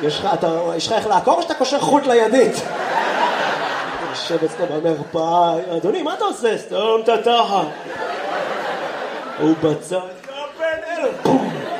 יש לך איך לעקור או שאתה קושר חוט לידית? יושב אצלו במרפאה, אדוני, מה אתה עושה? סתום את התחת. הוא בצד, בן אל, בום.